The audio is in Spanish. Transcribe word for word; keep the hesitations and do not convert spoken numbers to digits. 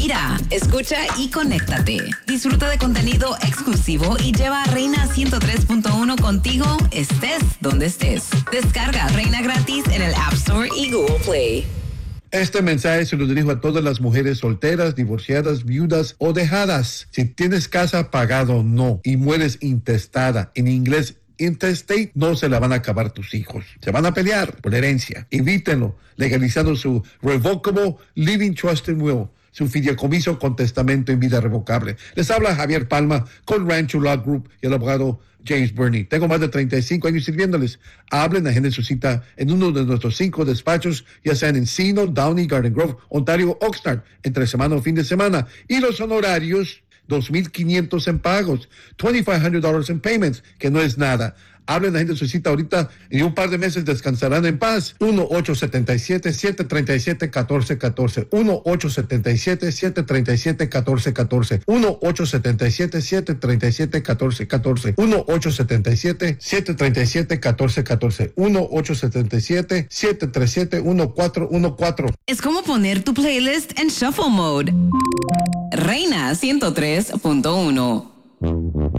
Mira, escucha y conéctate. Disfruta de contenido exclusivo y lleva a Reina ciento tres punto uno contigo, estés donde estés. Descarga Reina gratis en el App Store y Google Play. Este mensaje se lo dirijo a todas las mujeres solteras, divorciadas, viudas o dejadas. Si tienes casa pagada o no y mueres intestada, en inglés intestate, no se la van a acabar tus hijos. Se van a pelear por herencia. Evítenlo, legalizando su Revocable Living Trust and Will, su fideicomiso con testamento en vida revocable. Les habla Javier Palma con Rancho Law Group y el abogado James Burney. Tengo más de treinta y cinco años sirviéndoles. Hablen, agenden su cita en uno de nuestros cinco despachos, ya sean en Encino, Downey, Garden Grove, Ontario, Oxnard, entre semana o fin de semana. Y los honorarios, dos mil quinientos en pagos, twenty-five hundred dollars en payments, que no es nada. Hablen, la gente su cita ahorita y un par de meses descansarán en paz. uno ocho siete siete, siete tres siete, uno cuatro uno cuatro. uno ocho siete siete, siete tres siete, uno cuatro uno cuatro. uno ocho siete siete, siete tres siete, uno cuatro uno cuatro. uno ocho siete siete, siete tres siete, uno cuatro uno cuatro. uno ocho siete siete, siete tres siete, uno cuatro uno cuatro. Es como poner tu playlist en shuffle mode. Reina ciento tres punto uno.